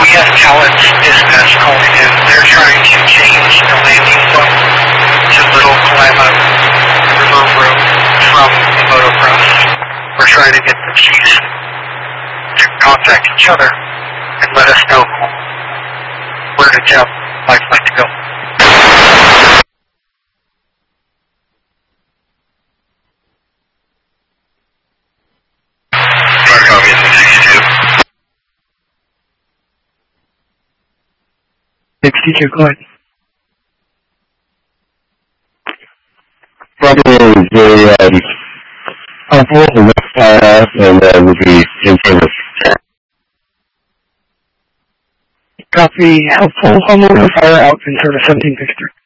have Talent's dispatch calling in. They're trying to change the landing zone to Little Kalama River Road from the motocross. We're trying to get the chiefs to contact each other and let us know where to tell my flight to go. Copy, 62. 62, go ahead. Bravo is a helpful and left fire out and will be in service. Copy, helpful, homeowner, fire out in service 1753.